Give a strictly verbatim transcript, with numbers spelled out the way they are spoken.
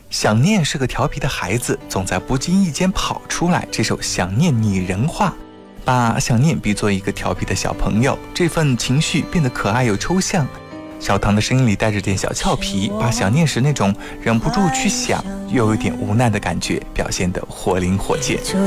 想念是个调皮的孩子，总在不经意间跑出来。这首《想念》拟人化，把想念比作一个调皮的小朋友，这份情绪变得可爱又抽象。小唐的声音里带着点小俏皮，把想念时那种忍不住去想又有点无奈的感觉表现得活灵活现。